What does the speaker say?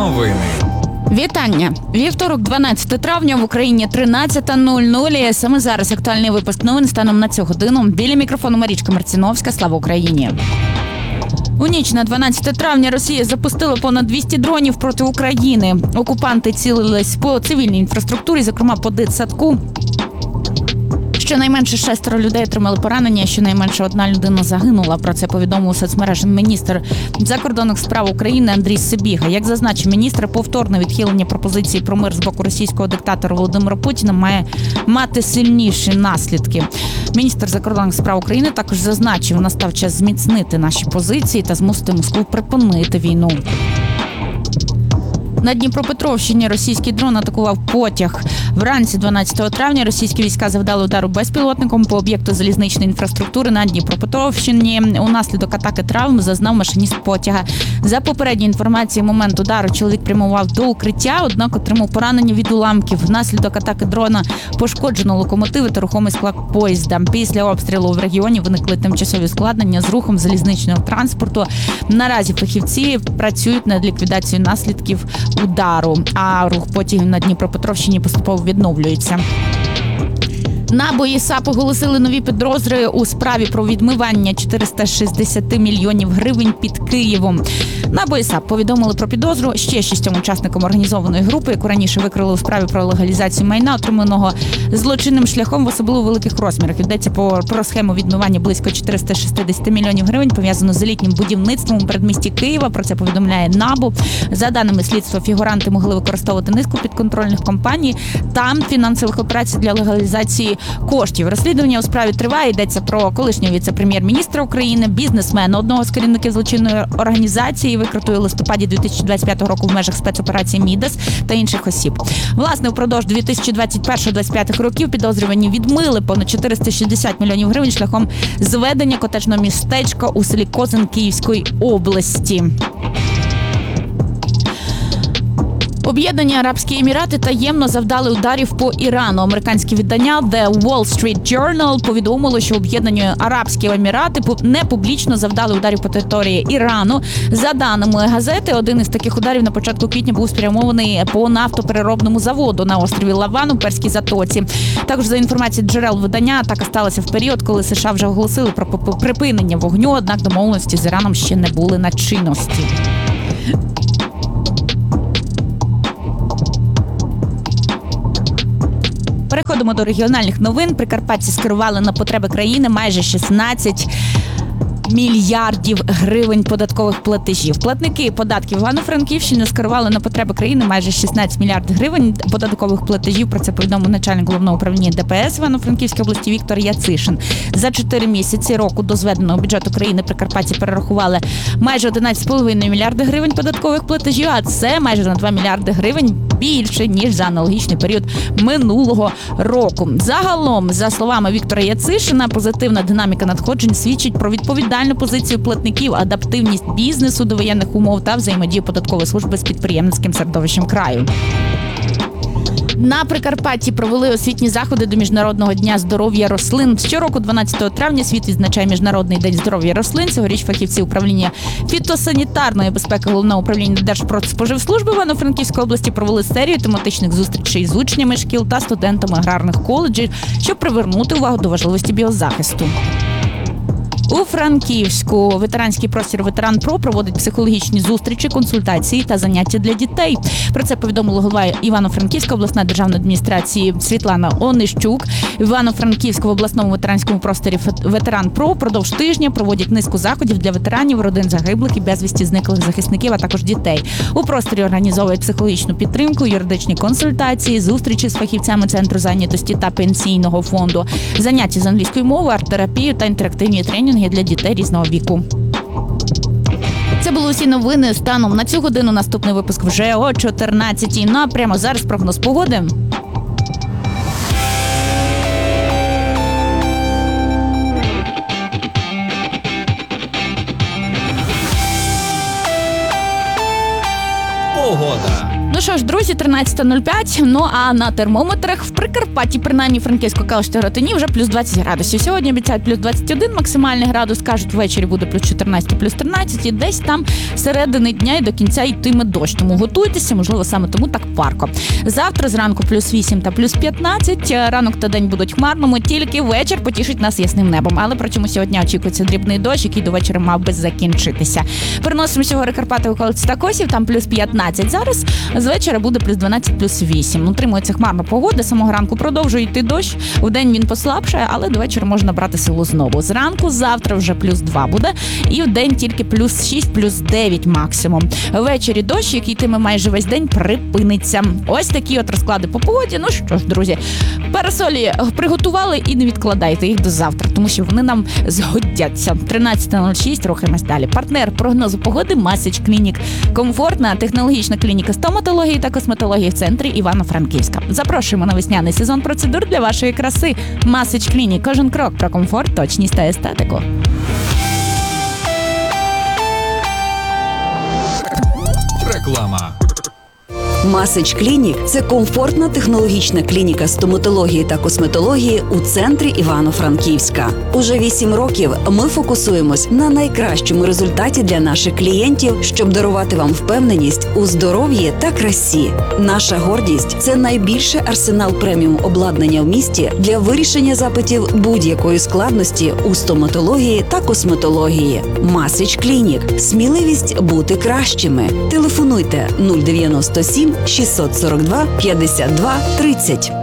Новини. Вітання! Вівторок, 12 травня, в Україні 13:00. Саме зараз актуальний випуск новин станом на цю годину. Біля мікрофону Марічка Марціновська. Слава Україні! У ніч на 12 травня Росія запустила понад 200 дронів проти України. Окупанти цілились по цивільній інфраструктурі, зокрема по дитсадку. Щонайменше 6 людей отримали поранення, щонайменше 1 людина загинула. Про це повідомив у соцмережі міністр закордонних справ України Андрій Сибіга. Як зазначив міністр, повторне відхилення пропозиції про мир з боку російського диктатора Володимира Путіна має мати сильніші наслідки. Міністр закордонних справ України також зазначив, настав час зміцнити наші позиції та змусити Москву припинити війну. На Дніпропетровщині російський дрон атакував потяг. Вранці 12 травня російські війська завдали удару безпілотником по об'єкту залізничної інфраструктури на Дніпропетровщині. Унаслідок атаки травм зазнав машиніст потяга. За попередньою інформацією, в момент удару чоловік прямував до укриття, однак отримав поранення від уламків. Внаслідок атаки дрона пошкоджено локомотиви та рухомий склад поїзда. Після обстрілу в регіоні виникли тимчасові ускладнення з рухом залізничного транспорту. Наразі фахівці працюють над ліквідацією наслідків удару, а рух потягів на Дніпропетровщині поступово відновлюється. НАБУ і САП оголосили нові підозри у справі про відмивання 460 мільйонів гривень під Києвом. НАБУ і САП повідомили про підозру ще 6 учасникам організованої групи, яку раніше викрили у справі про легалізацію майна, отриманого злочинним шляхом в особливо великих розмірах. Йдеться про схему відмивання близько 460 мільйонів гривень, пов'язану з елітнім будівництвом у передмісті Києва. Про це повідомляє НАБУ. За даними слідства, фігуранти могли використовувати низку підконтрольних компаній та фінансових операцій для легалізації коштів. Розслідування у справі триває. Йдеться про колишнього віце-прем'єр-міністра України, бізнесмена, одного з керівників злочинної організації, викритої у листопаді 2025 року в межах спецоперації «Мідас» та інших осіб. Власне, упродовж 2021-2025 років підозрювані відмили понад 460 мільйонів гривень шляхом зведення котеджного містечка у селі Козин Київської області. Об'єднані Арабські Емірати таємно завдали ударів по Ірану. Американське видання The Wall Street Journal повідомило, що Об'єднані Арабські Емірати не публічно завдали ударів по території Ірану. За даними газети, один із таких ударів на початку квітня був спрямований по нафтопереробному заводу на острові Лаван у Перській затоці. Також за інформацією джерел видання, атака сталася в період, коли США вже оголосили про припинення вогню, однак домовленості з Іраном ще не були на чинності. Переходимо до регіональних новин. Прикарпатці скерували на потреби країни майже 16 мільярдів гривень податкових платежів. Платники податків Івано-Франківщини скерували на потреби країни майже 16 мільярдів гривень податкових платежів. Про це повідомив начальник головного управління ДПС Івано-Франківської області Віктор Яцишин. За 4 місяці року до зведеного бюджету країни прикарпатці перерахували майже 11,5 мільярди гривень податкових платежів, а це майже на 2 мільярди гривень більше, ніж за аналогічний період минулого року. Загалом, за словами Віктора Яцишина, позитивна динаміка надходжень свідчить про відповідальну позицію платників, адаптивність бізнесу до воєнних умов та взаємодію податкової служби з підприємницьким середовищем краю. На Прикарпатті провели освітні заходи до Міжнародного дня здоров'я рослин. Щороку 12 травня світ відзначає Міжнародний день здоров'я рослин. Цьогоріч фахівці управління фітосанітарної безпеки Головного управління Держпродспоживслужби Івано-Франківської області провели серію тематичних зустрічей з учнями шкіл та студентами аграрних коледжів, щоб привернути увагу до важливості біозахисту. У Франківську ветеранський простір «Ветеран Про» проводить психологічні зустрічі, консультації та заняття для дітей. Про це повідомила голова Івано-Франківської обласної державної адміністрації Світлана Онищук. В Івано-Франківському обласному ветеранському просторі «Ветеран Про» впродовж тижня проводять низку заходів для ветеранів, родин загиблих і безвісті зниклих захисників, а також дітей. У просторі організовують психологічну підтримку, юридичні консультації, зустрічі з фахівцями Центру зайнятості та Пенсійного фонду, заняття з англійської мови, арт-терапію та інтерактивні тренінги для дітей різного віку. Це були усі новини станом на цю годину. Наступний випуск вже о 14-й. Ну а прямо зараз прогноз погоди. Погода. Ну що ж, друзі, 13:05. Ну а на термометрах в Прикарпатті, принаймні Франківську, Калуші та Ротині, вже плюс 20 градусів. Сьогодні обіцяють плюс 21 максимальний градус. Кажуть, ввечері буде плюс 14, плюс 13. І десь там середини дня і до кінця йтиме дощ. Тому готуйтеся, можливо, саме тому так парко. Завтра зранку плюс 8 та плюс 15. Ранок та день будуть хмарними, тільки вечір потішить нас ясним небом. Але при цьому сьогодні очікується дрібний дощ, який до вечора мав би закінчитися. Переносимося в гори Карпати, околиці та Косів, там плюс 15 зараз. З вечора буде плюс 12, плюс 8. Утримується хмарна погода, самого ранку продовжує йти дощ. Вдень він послабшає, але до вечора можна брати силу знову. Зранку завтра вже плюс 2 буде, і вдень тільки плюс 6, плюс 9 максимум. Ввечері дощ, який йтиме майже весь день, припиниться. Ось такі от розклади по погоді. Ну що ж, друзі, парасолі приготували і не відкладайте їх до завтра, тому що вони нам згодяться. 13:06, рухаємось далі. Партнер прогнозу погоди Масич Клінік. Комфортна технологічна клініка стоматології та косметології в центрі Івано-Франківська. Запрошуємо на весняний сезон процедур для вашої краси. Масич Клінік. Кожен крок про комфорт, точність та естетику. Реклама. Масич Клінік – це комфортна технологічна клініка стоматології та косметології у центрі Івано-Франківська. Уже 8 років ми фокусуємось на найкращому результаті для наших клієнтів, щоб дарувати вам впевненість у здоров'ї та красі. Наша гордість – це найбільший арсенал преміум обладнання в місті для вирішення запитів будь-якої складності у стоматології та косметології. Масич Клінік – сміливість бути кращими. Телефонуйте 097 642 52 30.